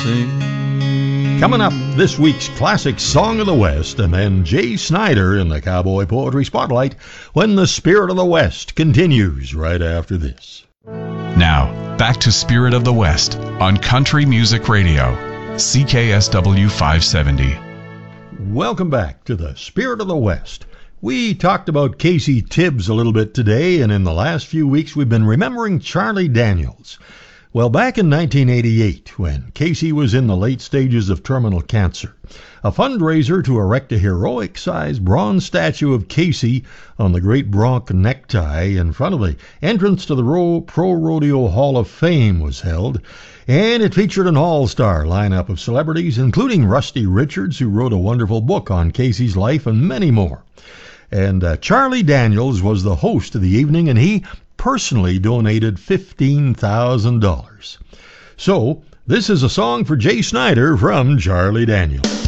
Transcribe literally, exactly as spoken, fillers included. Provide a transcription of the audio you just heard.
Coming up, this week's classic Song of the West, and then Jay Snyder in the Cowboy Poetry Spotlight when the Spirit of the West continues right after this. Now, back to Spirit of the West on Country Music Radio, C K S W five seventy. Welcome back to the Spirit of the West. We talked about Casey Tibbs a little bit today, and in the last few weeks we've been remembering Charlie Daniels. Well, back in nineteen eighty-eight, when Casey was in the late stages of terminal cancer, a fundraiser to erect a heroic-sized bronze statue of Casey on the Great Bronc necktie in front of the entrance to the Ro- Pro Rodeo Hall of Fame was held, and it featured an all-star lineup of celebrities, including Rusty Richards, who wrote a wonderful book on Casey's life, and many more. And uh, Charlie Daniels was the host of the evening, and he personally donated fifteen thousand dollars. So, this is a song for Jay Snyder from Charlie Daniels.